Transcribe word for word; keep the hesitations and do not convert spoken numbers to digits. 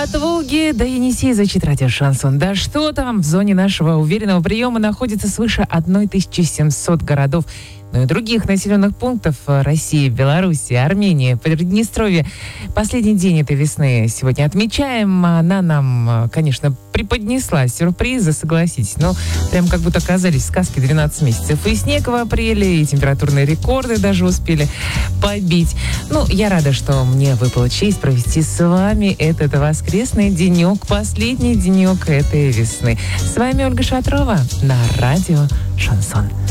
От Волги до Енисея звучит радио «Шансон». Да что там, в зоне нашего уверенного приема находится свыше тысячи семисот городов, ну и других населенных пунктов России, Беларуси, Армении, Приднестровья. Последний день этой весны сегодня отмечаем. Она нам, конечно, преподнесла сюрпризы, согласитесь. Но прям как будто оказались в сказке двенадцать месяцев. И снег в апреле, и температурные рекорды даже успели побить. Ну, я рада, что мне выпала честь провести с вами этот воскресный денек, последний денек этой весны. С вами Ольга Шатрова на радио «Шансон».